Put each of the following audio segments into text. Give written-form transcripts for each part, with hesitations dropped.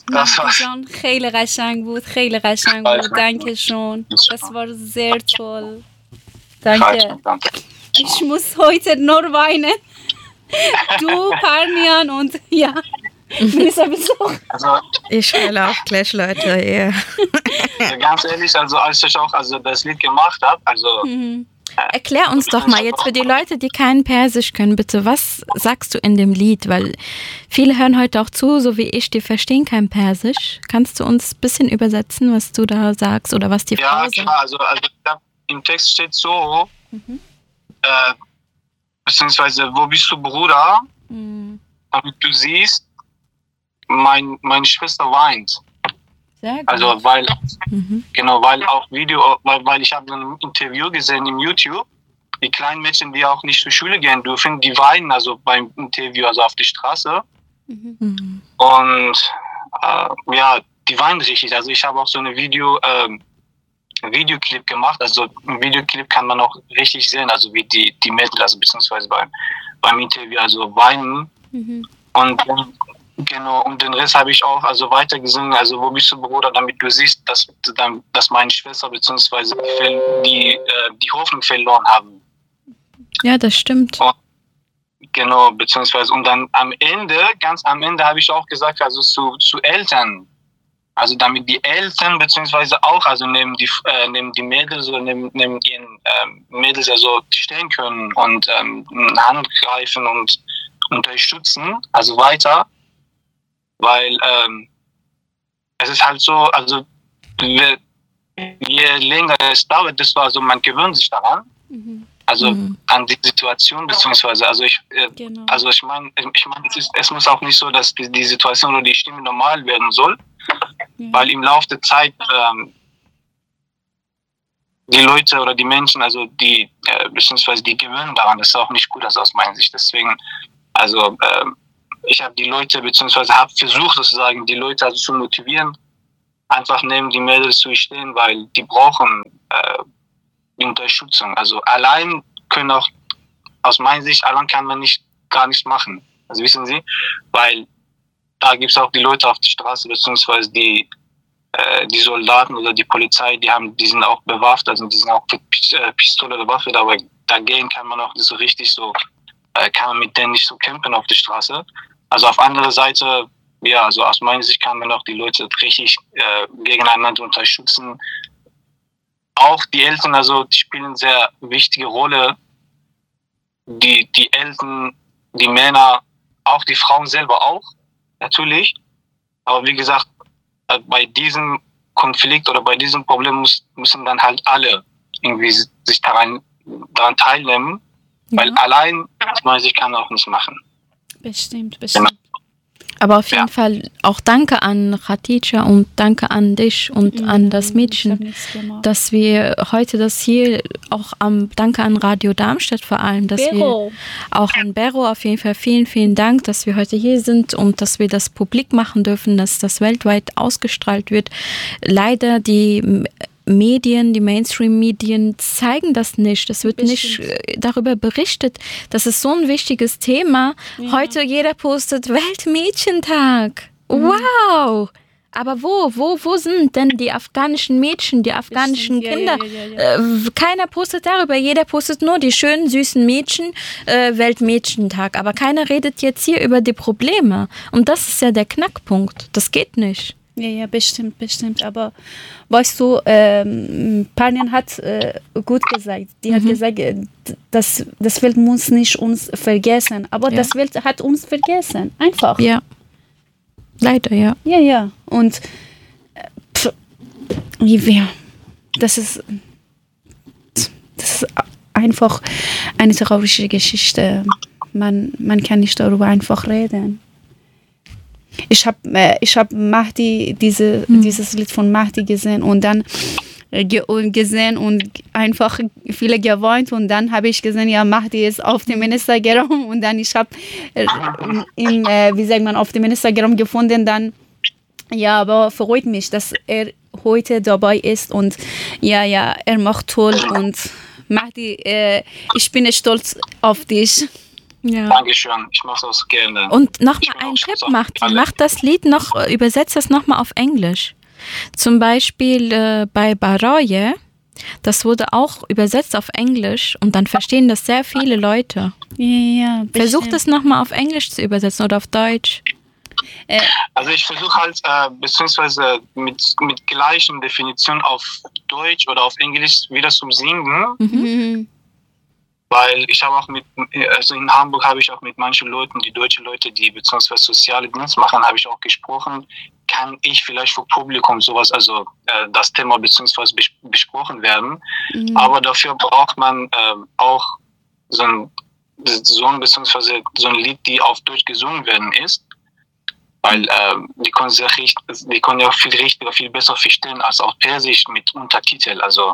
Das war جان خیلی قشنگ بود خیلی قشنگ بود danke schön das war sehr toll danke ich muss heute nur weinen du Parnian und ja Melissa Besuch Also, Ich heule auch gleich, Leute. Ja. ganz ehrlich, also als ich auch das Lied gemacht habe, also Erklär uns doch mal jetzt für die Leute, die kein Persisch können, bitte, was sagst du in dem Lied? Weil viele hören heute auch zu, so wie ich, die verstehen kein Persisch. Kannst du uns ein bisschen übersetzen, was du da sagst oder was die Frau ja, sagt? klar, also im Text steht so, beziehungsweise, wo bist du, Bruder? Damit du siehst, meine Schwester weint. sehr gut Also, weil auch weil ich habe ein Interview gesehen im YouTube, die kleinen Mädchen, die auch nicht zur Schule gehen dürfen, die weinen also beim Interview, also auf der Straße. Und ja, die weinen richtig. Also ich habe auch so eine Videoclip gemacht. Also im Videoclip kann man auch richtig sehen, also wie die Mädchen, also beziehungsweise beim Interview, also weinen. Und genau, und den Rest habe ich auch also weiter gesungen, also wo bist du, Bruder, damit du siehst, dass meine Schwester beziehungsweise die Hoffnung verloren haben. Ja, das stimmt. Und, genau, beziehungsweise und dann ganz am Ende habe ich auch gesagt, also zu Eltern, also damit die Eltern beziehungsweise auch, also neben die Mädels oder neben ihren Mädels also stehen können und eine Hand greifen und unterstützen, also weiter. Weil es ist halt so, also je länger es dauert, desto also man gewöhnt sich daran, also an die Situation beziehungsweise, also ich meine, es muss auch nicht so, dass die Situation oder die Stimme normal werden soll, weil im Laufe der Zeit die Leute oder die Menschen, also die beziehungsweise die gewöhnen daran, das ist auch nicht gut, also aus meiner Sicht. Deswegen, also ich habe die Leute, beziehungsweise habe versucht sozusagen, die Leute also zu motivieren, einfach neben die Mädels zu stehen, weil die brauchen die Unterstützung. Also allein können auch, aus meiner Sicht, allein kann man gar nichts machen. Also wissen Sie, weil da gibt es auch die Leute auf der Straße, beziehungsweise die Soldaten oder die Polizei, die sind auch bewaffnet, also die sind auch mit Pistole bewaffnet, aber dagegen kann man auch nicht so richtig so, kann man mit denen nicht so kämpfen auf der Straße. Also auf andere Seite, ja, also aus meiner Sicht kann man auch die Leute richtig gegeneinander unterstützen. Auch die Eltern, also die spielen eine sehr wichtige Rolle. Die Eltern, die Männer, auch die Frauen selber auch, natürlich. Aber wie gesagt, bei diesem Konflikt oder bei diesem Problem müssen dann halt alle irgendwie sich daran teilnehmen. Weil allein, aus meiner Sicht, kann man auch nicht machen. bestimmt Aber auf jeden Fall auch danke an Khadija und danke an dich und an das Mädchen, dass wir heute das hier auch danke an Radio Darmstadt vor allem, dass wir auch an Bero auf jeden Fall vielen, vielen Dank, dass wir heute hier sind und dass wir das publik machen dürfen, dass das weltweit ausgestrahlt wird. Leider die Medien, die Mainstream-Medien zeigen das nicht. Es wird nicht darüber berichtet. Das ist so ein wichtiges Thema. Ja. Heute jeder postet Weltmädchentag. Wow! Aber wo sind denn die afghanischen Mädchen, die afghanischen Kinder? Keiner postet darüber. Jeder postet nur die schönen, süßen Mädchen, Weltmädchentag. Aber keiner redet jetzt hier über die Probleme. Und das ist ja der Knackpunkt. Das geht nicht. Ja, bestimmt. Aber weißt du, Panjan hat gut gesagt. Die hat gesagt, das Welt muss nicht uns vergessen. Aber das Welt hat uns vergessen. Einfach. Ja. Leider, ja. Ja. Und das ist einfach eine traurige Geschichte. Man kann nicht darüber einfach reden. Ich hab Mahdi, dieses Lied von Mahdi gesehen und dann einfach viele geweint und dann habe ich gesehen, ja, Mahdi ist auf dem Instagram und dann ich habe ihn, auf dem Instagram gefunden, dann, ja, aber freut mich, dass er heute dabei ist und ja, er macht toll und Mahdi, ich bin stolz auf dich. Ja. Dankeschön, ich mache das gerne. Und nochmal einen Tipp macht das Lied noch, übersetzt das nochmal auf Englisch. Zum Beispiel bei Baroye, das wurde auch übersetzt auf Englisch und dann verstehen das sehr viele Leute. Ja, Versuch das nochmal auf Englisch zu übersetzen oder auf Deutsch. Also ich versuche halt, beziehungsweise mit gleichen Definitionen auf Deutsch oder auf Englisch wieder zu singen. Mhm. Weil ich habe auch also in Hamburg habe ich auch mit manchen Leuten, die deutsche Leute, die beziehungsweise soziale Dienst machen, habe ich auch gesprochen. Kann ich vielleicht vor Publikum sowas, also das Thema beziehungsweise besprochen werden. Mhm. Aber dafür braucht man auch so ein Song beziehungsweise so ein Lied, die auf Deutsch gesungen werden ist. Weil die können ja viel richtiger, viel besser verstehen als auf Persisch mit Untertitel. Also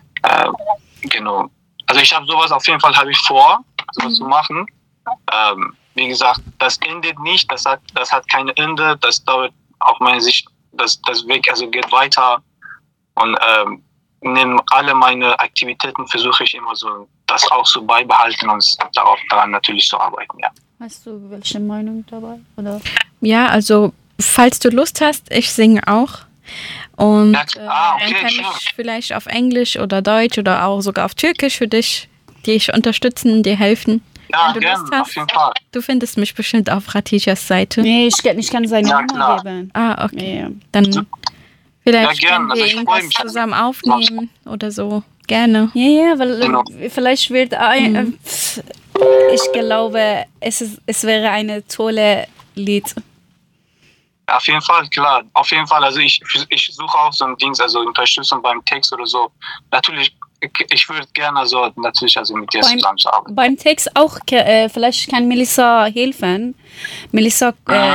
genau. Also ich habe sowas auf jeden Fall vor, sowas zu machen. Wie gesagt, das endet nicht, das hat kein Ende, das dauert auf meine Sicht, das Weg also geht weiter. Und neben alle meine Aktivitäten versuche ich immer so, das auch so beibehalten und daran natürlich zu arbeiten, ja. Hast du welche Meinung dabei? Oder? Ja, also falls du Lust hast, ich singe auch. Und okay, dann kann ich vielleicht auf Englisch oder Deutsch oder auch sogar auf Türkisch für dich unterstützen, dir helfen. Ja, gerne, auf jeden Fall. Du findest mich bestimmt auf Ratishas Seite. Nee, ich kann seine Nummer geben. Ah, okay. Ja. Dann vielleicht können wir irgendwas zusammen aufnehmen oder so. Gerne. Ja, weil vielleicht wird ich glaube, es wäre eine tolle Lied. Auf jeden Fall, klar. Auf jeden Fall. Also ich suche auch so ein Ding, also Unterstützung beim Text oder so. Natürlich, ich würde gerne mit dir zusammenarbeiten. Beim Text auch, vielleicht kann Melissa helfen. Melissa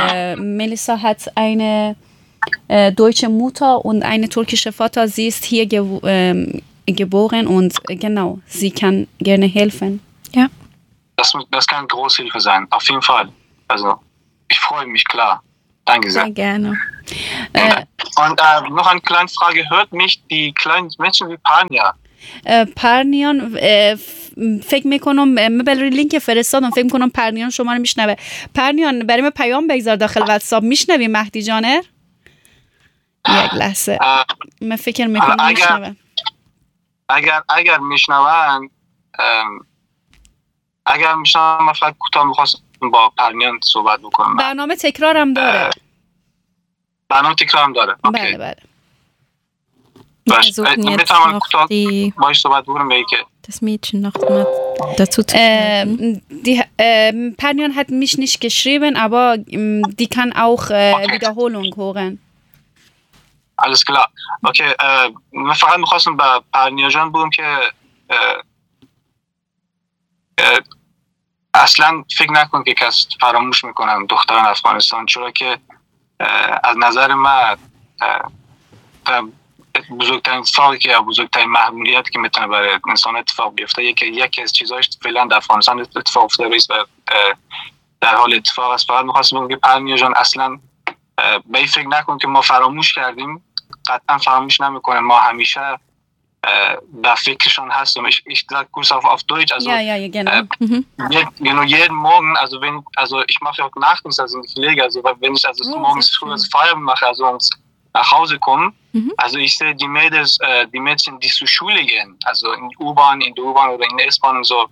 hat eine deutsche Mutter und eine türkische Vater. Sie ist hier geboren und genau, sie kann gerne helfen. Ja. Das kann große Hilfe sein, auf jeden Fall. Also ich freue mich, klar. Danke sehr. Sehr gerne. Und noch eine kleine Frage. Hört mich die kleinen Menschen wie Pania? پرنیان فکر میکنم من لینک فرستادم فکر میکنم پرنیان شما رو میشنوه. پرنیان برای من پیام بگذار داخل واتساپ. میشنوی مهدی جانر؟ یک لحظه من فکر میکنم میشنوه. اگر میشنون من فقط کوتاه میخواستم با پرنیان صحبت بکنم. برنامه تکرارم داره. اوکی. بله. Das Mädchen noch mal dazu zu Panion hat mich nicht geschrieben, aber die kann auch Wiederholung hören. Alles klar. Okay, من فقط میخواستم با پرنیا جان بگم که اصلا فکر نکن که کس فراموش میکنم دختران افغانستان، چرا که از نظر من بزرگترین اتفاقی که بزرگترین محمولیت که میتونه برای انسان اتفاق بیفته یکی از چیزاش فعلا در افغانستان اتفاق افتاده است و در حال اتفاق است. فقط می‌خواستم بگم که پرنیا جان اصلا به این فکر نکن که ما فراموش کردیم، قطعا فراموش نمیکنه، ما همیشه در فکرشان هستم. Ich sage kurz auf Deutsch, also ja, genau. Jeden Morgen, also ich mache auch Nachtdienst, also in die Pflege, also wenn ich morgens früh Feierabend mache, also nach Hause komme, also ich sehe die Mädchen, die zur Schule gehen, also in der U-Bahn oder in der S-Bahn und so.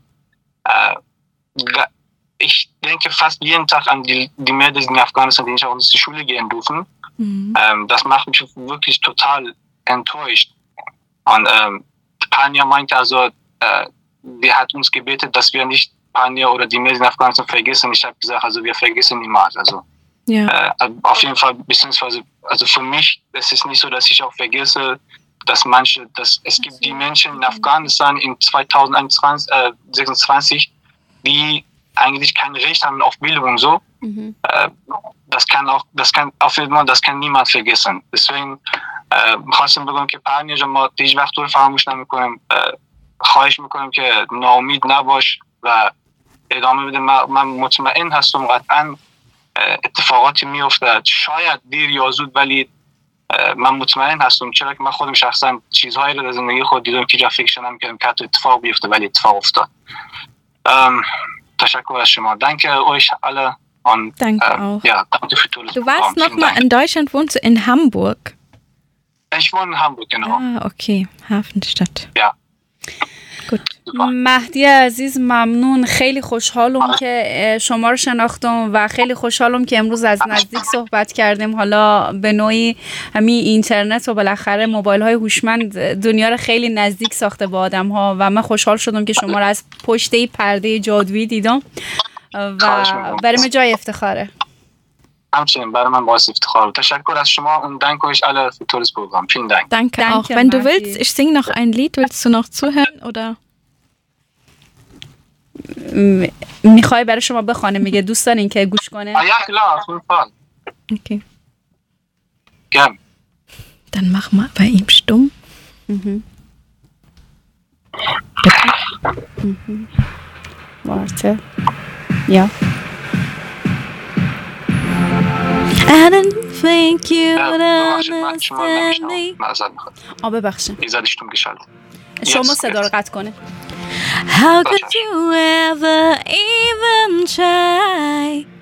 Ich denke fast jeden Tag an die Mädchen in Afghanistan, die nicht auch zur Schule gehen dürfen. Das macht mich wirklich total enttäuscht. Und Pania meinte also, die hat uns gebetet, dass wir nicht Pania oder die Mädchen in Afghanistan vergessen. Ich habe gesagt, also wir vergessen niemals. Also auf jeden Fall, beziehungsweise, also für mich, es ist nicht so, dass ich auch vergesse, dass es gibt die Menschen in Afghanistan in 2026, die eigentlich kein Recht haben auf Bildung und so. Das kann niemand vergessen. Deswegen خواستم بگم که پرنیا جان ما هیچ وقت تو رو فراموش نمیکنیم، خواهش میکنیم که ناامید نباش و ادامه بده. من مطمئن هستم قطعا اتفاقاتی میفته، شاید دیر یا زود، ولی من مطمئن هستم، چرا که من خودم شخصا چیزهایی رو در زندگی خود دیدم که جا فکرش نمیکردم که حتی اتفاق بیفته، ولی اتفاق افتاد. تشکر از شما. Danke euch alle. Und, danke auch. Ja, danke für tolles Du warst Programm. noch mal in Deutschland, wohnst du in Hamburg? Ich wohne in Hamburg, genau. Okay, Hafenstadt. Ja. Gut. مهدی عزیز ممنون. خیلی خوشحالم که شما رو شناختم و خیلی خوشحالم که امروز از نزدیک صحبت کردیم. حالا به نوعی همین اینترنت و بالاخره موبایل های هوشمند دنیا رو خیلی نزدیک ساخته با آدم ها و من خوشحال شدم که شما رو از پشت پرده جادویی دیدم و برای من جای افتخاره. همچنین برای من باعث افتخار. Teşekkür از شما und danke euch alle für tolles Programm. Vielen Dank. Danke auch. Wenn du willst, ich singe noch ein Lied. Willst du noch zuhören oder? میخوای برای شما بخوانه میگه دوست دارین که گوش کنه؟ Ja, klar, auf jeden Fall. Okay. Gern. Dann mach mal bei ihm stumm. Warte. Ja. I didn't think you would understand me. ببخشید. Ich hatte stumm geschaltet. شما صدا رو قطع کنه. How could you ever even try